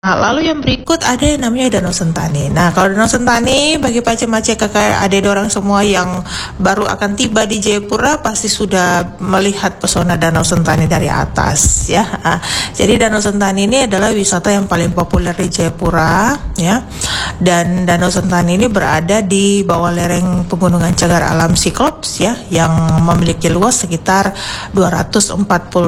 Nah, lalu yang berikut ada yang namanya Danau Sentani. Nah, kalau Danau Sentani bagi Pace-Mace kakak adik orang semua yang baru akan tiba di Jayapura pasti sudah melihat pesona Danau Sentani dari atas ya. Jadi Danau Sentani ini adalah wisata yang paling populer di Jayapura ya. Dan Danau Sentani ini berada di bawah lereng Pegunungan Cagar Alam Cyclops ya, yang memiliki luas sekitar 245.000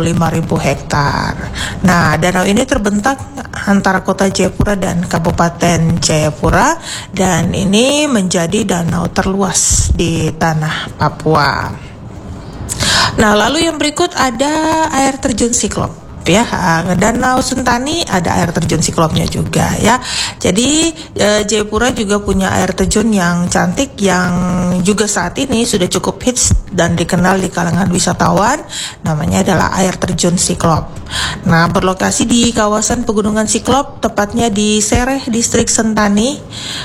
hektar. Nah, danau ini terbentang antara Kota Jayapura dan Kabupaten Jayapura, dan ini menjadi danau terluas di tanah Papua. Nah, lalu yang berikut ada air terjun Siklop. Ya, Danau Sentani ada air terjun Siklopnya juga ya. Jadi Jayapura juga punya air terjun yang cantik yang juga saat ini sudah cukup hits dan dikenal di kalangan wisatawan. Namanya adalah air terjun Siklop. Nah, berlokasi di kawasan Pegunungan Siklop, tepatnya di Sereh, Distrik Sentani,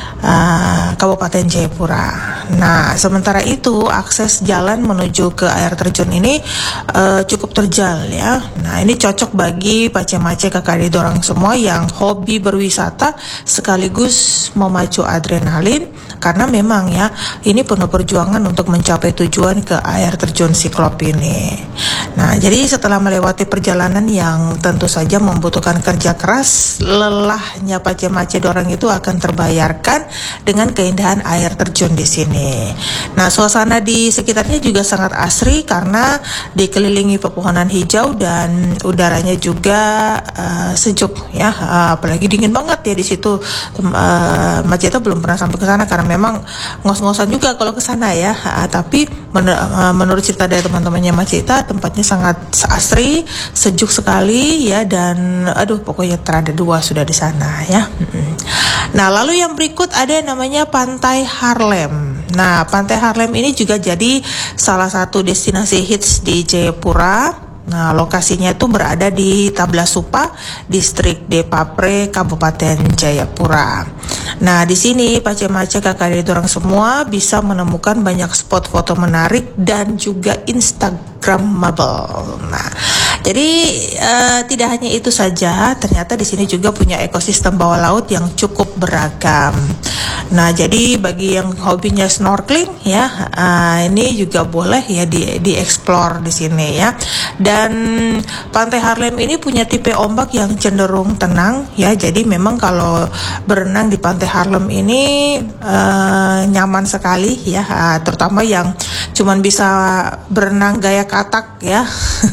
Kabupaten Jayapura. Nah, sementara itu akses jalan menuju ke air terjun ini cukup terjal ya. Nah, ini cocok bagi Pace-Mace kakak adik dorang semua yang hobi berwisata sekaligus memacu adrenalin, karena memang ya ini penuh perjuangan untuk mencapai tujuan ke air terjun Siklop ini. Nah, jadi setelah melewati perjalanan yang tentu saja membutuhkan kerja keras, lelahnya Pace-Mace dorang itu akan terbayarkan dengan keindahan air terjun di sini. Nah, suasana di sekitarnya juga sangat asri karena dikelilingi pepohonan hijau dan udaranya juga sejuk ya, apalagi dingin banget ya di situ. Maceta belum pernah sampai ke sana karena memang ngos-ngosan juga kalau ke sana ya. Tapi menurut cerita dari teman-temannya Maceta, tempatnya sangat asri, sejuk sekali ya, dan pokoknya terada dua sudah di sana ya. Nah, lalu yang berikut ada yang namanya Pantai Harlem. Nah, Pantai Harlem ini juga jadi salah satu destinasi hits di Jayapura. Nah, lokasinya itu berada di Tablasupa, Distrik Depapre, Kabupaten Jayapura. Nah, di sini Pace-Mace kakak adik orang semua bisa menemukan banyak spot foto menarik dan juga Instagramable. Nah, jadi tidak hanya itu saja, ternyata di sini juga punya ekosistem bawah laut yang cukup beragam. Nah, jadi bagi yang hobinya snorkeling ya, ini juga boleh ya dieksplor di sini ya. Dan Pantai Harlem ini punya tipe ombak yang cenderung tenang ya. Jadi memang kalau berenang di Pantai Harlem ini nyaman sekali ya, terutama yang cuman bisa berenang gaya katak ya.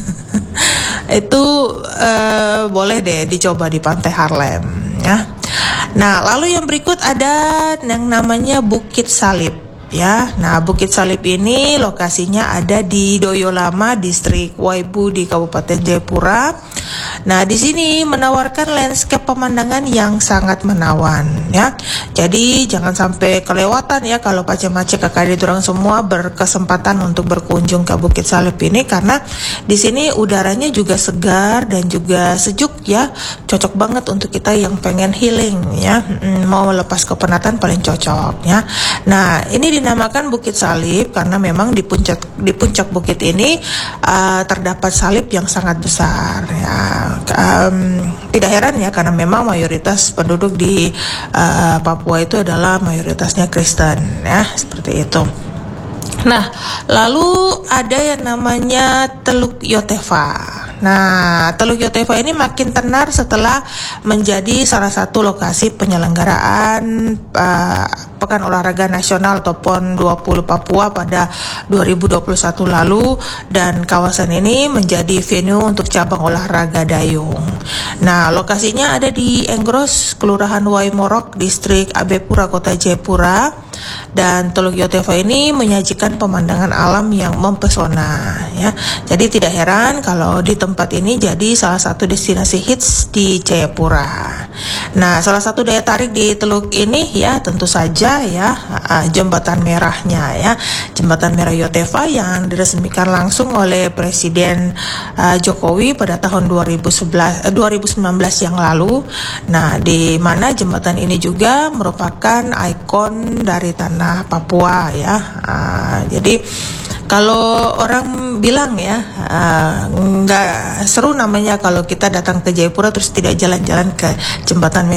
Itu boleh deh dicoba di Pantai Harlem ya. Nah, lalu yang berikut ada yang namanya Bukit Salib ya. Nah, Bukit Salib ini lokasinya ada di Doyolama, Distrik Waibu di Kabupaten Jayapura. Nah, di sini menawarkan landscape pemandangan yang sangat menawan ya. Jadi jangan sampai kelewatan ya kalau Pace-Mace kakak adik orang semua berkesempatan untuk berkunjung ke Bukit Salib ini, karena di sini udaranya juga segar dan juga sejuk ya. Cocok banget untuk kita yang pengen healing ya. Mau melepas kepenatan paling cocok ya. Nah, ini dinamakan Bukit Salib karena memang di puncak bukit ini terdapat salib yang sangat besar ya. Tidak heran ya, karena memang mayoritas penduduk di Papua itu adalah mayoritasnya Kristen ya, seperti itu. Nah, lalu ada yang namanya Teluk Yotefa. Nah, Teluk Yotefa ini makin tenar setelah menjadi salah satu lokasi penyelenggaraan Pekan Olahraga Nasional atau PON 20 Papua pada 2021 lalu, dan kawasan ini menjadi venue untuk cabang olahraga dayung. Nah, lokasinya ada di Enggros, Kelurahan Waimorok, Distrik Abepura, Kota Jayapura, dan Teluk Yotefa ini menyajikan pemandangan alam yang mempesona ya. Jadi tidak heran kalau di tempat ini jadi salah satu destinasi hits di Jayapura. Nah, salah satu daya tarik di teluk ini ya tentu saja ya jembatan merahnya ya. Jembatan Merah Yotefa yang diresmikan langsung oleh Presiden Jokowi pada tahun 2019 yang lalu. Nah, di mana jembatan ini juga merupakan ikon dari tanah Papua ya. Jadi Kalau orang bilang ya, nggak seru namanya kalau kita datang ke Jayapura terus tidak jalan-jalan ke Jembatan